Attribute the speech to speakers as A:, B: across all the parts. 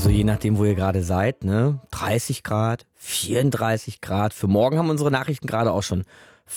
A: Also je nachdem, wo ihr gerade seid, ne? 30 Grad, 34 Grad. Für morgen haben unsere Nachrichten gerade auch schon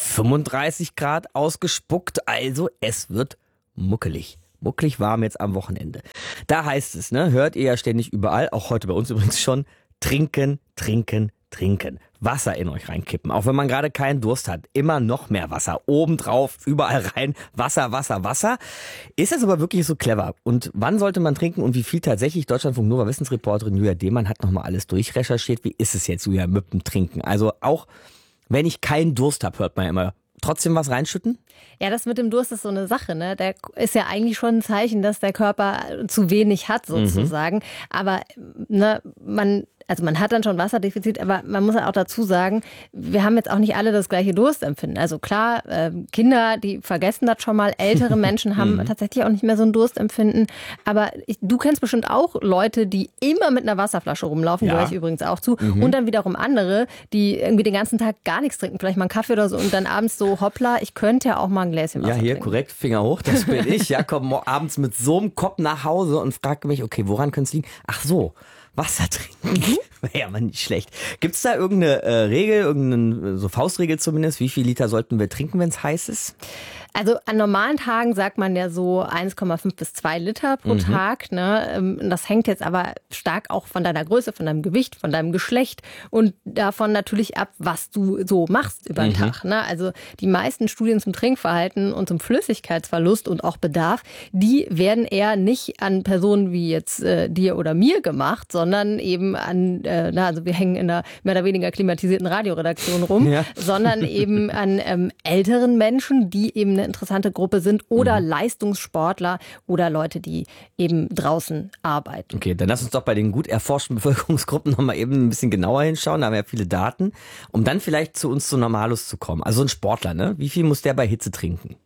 A: 35 Grad ausgespuckt. Also es wird muckelig. Muckelig warm jetzt am Wochenende. Da heißt es, ne? Hört ihr ja ständig überall, auch heute bei uns übrigens schon, trinken, trinken, trinken. Wasser in euch reinkippen, auch wenn man gerade keinen Durst hat. Immer noch mehr Wasser. Obendrauf, überall rein. Wasser, Wasser, Wasser. Ist das aber wirklich so clever? Und wann sollte man trinken und wie viel tatsächlich? Deutschlandfunk Nova Wissensreporterin Julia Demann hat nochmal alles durchrecherchiert. Wie ist es jetzt, Julia, mit dem Trinken? Also auch wenn ich keinen Durst habe, hört man ja immer. Trotzdem was reinschütten?
B: Ja, das mit dem Durst ist so eine Sache, ne? Der ist ja eigentlich schon ein Zeichen, dass der Körper zu wenig hat, sozusagen. Aber ne, man hat dann schon Wasserdefizit, aber man muss ja auch dazu sagen, wir haben jetzt auch nicht alle das gleiche Durstempfinden. Also klar, Kinder, die vergessen das schon mal. Ältere Menschen haben tatsächlich auch nicht mehr so ein Durstempfinden. Aber du kennst bestimmt auch Leute, die immer mit einer Wasserflasche rumlaufen, gehöre ich übrigens auch zu. Und dann wiederum andere, die irgendwie den ganzen Tag gar nichts trinken, vielleicht mal einen Kaffee oder so und dann abends so, hoppla, ich könnte ja auch mal ein Gläschen Wasser trinken.
A: Korrekt, Finger hoch, das bin ich. Ja, komm abends mit so einem Kopf nach Hause und frage mich, okay, woran könnte es liegen? Ach so, Wasser trinken. Wäre ja mal nicht schlecht. Gibt es da irgendeine Regel, irgendeine so Faustregel zumindest? Wie viel Liter sollten wir trinken, wenn es heiß ist?
B: Also an normalen Tagen sagt man ja so 1,5 bis 2 Liter pro Tag. Ne? Das hängt jetzt aber stark auch von deiner Größe, von deinem Gewicht, von deinem Geschlecht und davon natürlich ab, was du so machst über den Tag. Ne? Also die meisten Studien zum Trinkverhalten und zum Flüssigkeitsverlust und auch Bedarf, die werden eher nicht an Personen wie jetzt dir oder mir gemacht, sondern eben an, also wir hängen in einer mehr oder weniger klimatisierten Radioredaktion rum, sondern eben an älteren Menschen, die eben eine interessante Gruppe sind oder Leistungssportler oder Leute, die eben draußen arbeiten.
A: Okay, dann lass uns doch bei den gut erforschten Bevölkerungsgruppen nochmal eben ein bisschen genauer hinschauen. Da haben wir ja viele Daten, um dann vielleicht zu uns zu Normalus zu kommen. Also ein Sportler, ne? Wie viel muss der bei Hitze trinken?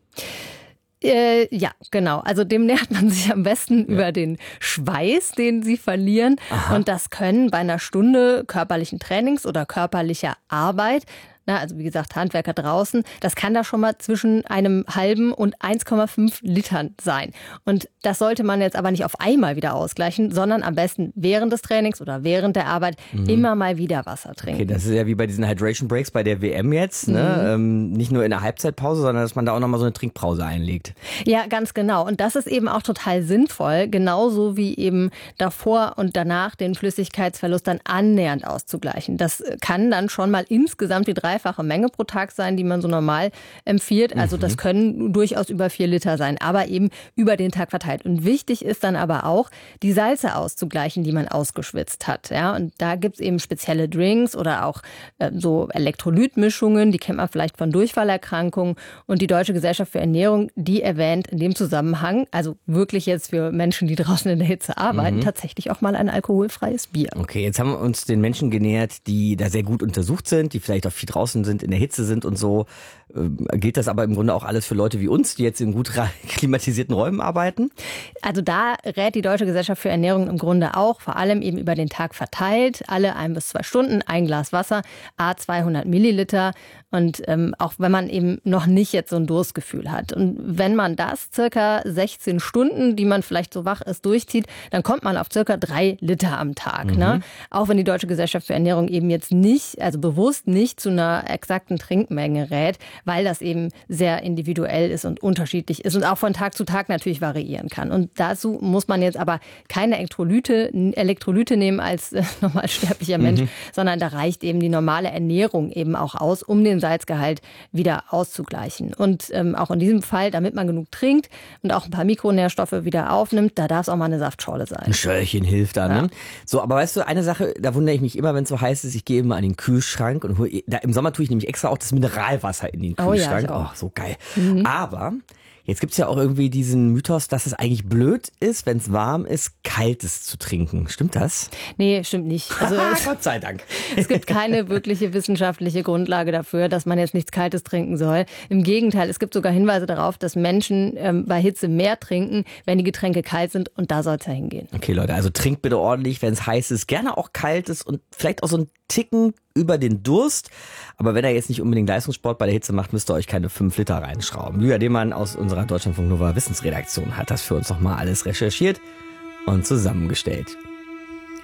B: Ja, genau. Also dem nähert man sich am besten über den Schweiß, den sie verlieren. Aha. Und das können bei einer Stunde körperlichen Trainings oder körperlicher Arbeit, also wie gesagt, Handwerker draußen, das kann da schon mal zwischen einem halben und 1,5 Litern sein. Und das sollte man jetzt aber nicht auf einmal wieder ausgleichen, sondern am besten während des Trainings oder während der Arbeit immer mal wieder Wasser trinken.
A: Okay, das ist ja wie bei diesen Hydration Breaks bei der WM jetzt, ne? Nicht nur in der Halbzeitpause, sondern dass man da auch nochmal so eine Trinkpause einlegt.
B: Ja, ganz genau. Und das ist eben auch total sinnvoll, genauso wie eben davor und danach den Flüssigkeitsverlust dann annähernd auszugleichen. Das kann dann schon mal insgesamt die dreifache Menge pro Tag sein, die man so normal empfiehlt. Also das können durchaus über 4 Liter sein, aber eben über den Tag verteilt. Und wichtig ist dann aber auch, die Salze auszugleichen, die man ausgeschwitzt hat. Ja, und da gibt's eben spezielle Drinks oder auch so Elektrolytmischungen, die kennt man vielleicht von Durchfallerkrankungen. Und die Deutsche Gesellschaft für Ernährung, die erwähnt in dem Zusammenhang, also wirklich jetzt für Menschen, die draußen in der Hitze arbeiten, tatsächlich auch mal ein alkoholfreies Bier.
A: Okay, jetzt haben wir uns den Menschen genähert, die da sehr gut untersucht sind, die vielleicht auch viel draußen sind, in der Hitze sind und so. Gilt das aber im Grunde auch alles für Leute wie uns, die jetzt in gut klimatisierten Räumen arbeiten?
B: Also da rät die Deutsche Gesellschaft für Ernährung im Grunde auch, vor allem eben über den Tag verteilt, alle 1 bis 2 Stunden, ein Glas Wasser, 200 Milliliter. Und auch wenn man eben noch nicht jetzt so ein Durstgefühl hat. Und wenn man das circa 16 Stunden, die man vielleicht so wach ist, durchzieht, dann kommt man auf circa 3 Liter am Tag. Ne? Auch wenn die Deutsche Gesellschaft für Ernährung eben jetzt nicht, also bewusst nicht zu einer exakten Trinkmenge rät, weil das eben sehr individuell ist und unterschiedlich ist und auch von Tag zu Tag natürlich variieren kann. Und dazu muss man jetzt aber keine Elektrolyte nehmen als normal sterblicher Mensch, sondern da reicht eben die normale Ernährung eben auch aus, um den Salzgehalt wieder auszugleichen. Und auch in diesem Fall, damit man genug trinkt und auch ein paar Mikronährstoffe wieder aufnimmt, da darf es auch mal eine Saftschorle sein.
A: Ein Schörchen hilft da, ne? Ja. So, aber weißt du, eine Sache, da wundere ich mich immer, wenn es so heiß ist, ich gehe immer an den Kühlschrank und im Sommer tue ich nämlich extra auch das Mineralwasser in den Kühlschrank. Oh, so geil. Aber jetzt gibt's ja auch irgendwie diesen Mythos, dass es eigentlich blöd ist, wenn es warm ist, Kaltes zu trinken. Stimmt das?
B: Nee, stimmt nicht. Also
A: Gott sei Dank.
B: Es gibt keine wirkliche wissenschaftliche Grundlage dafür, dass man jetzt nichts Kaltes trinken soll. Im Gegenteil, es gibt sogar Hinweise darauf, dass Menschen bei Hitze mehr trinken, wenn die Getränke kalt sind. Und da soll es ja hingehen.
A: Okay, Leute, also trinkt bitte ordentlich, wenn es heiß ist. Gerne auch Kaltes und vielleicht auch so ein Ticken über den Durst. Aber wenn er jetzt nicht unbedingt Leistungssport bei der Hitze macht, müsst ihr euch keine 5 Liter reinschrauben. Julia Demann aus unserer Deutschlandfunk Nova Wissensredaktion hat das für uns nochmal alles recherchiert und zusammengestellt.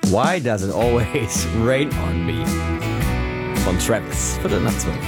A: Why Does It Always Rain on Me? Von Travis, 11:45.